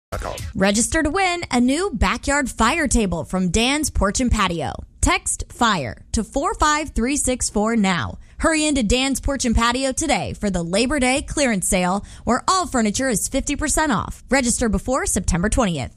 Register to win a new backyard fire table from Dan's Porch and Patio. Text FIRE to 45364 now. Hurry into Dan's Porch and Patio today for the Labor Day clearance sale where all furniture is 50% off. Register before September 20th.